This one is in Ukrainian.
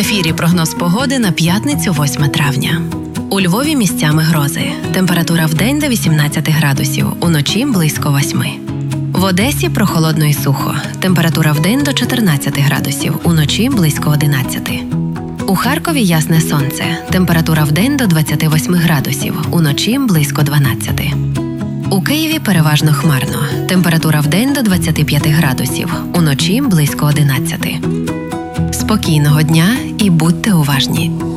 ефірі прогноз погоди на п'ятницю 8 травня. У Львові місцями грози. Температура вдень до 18 градусів, уночі близько 8. В Одесі прохолодно і сухо. Температура вдень до 14 градусів, уночі близько 11. У Харкові ясне сонце. Температура вдень до 28 градусів, уночі близько 12. У Києві переважно хмарно. Температура вдень до 25 градусів, уночі близько 11. Спокійного дня і будьте уважні!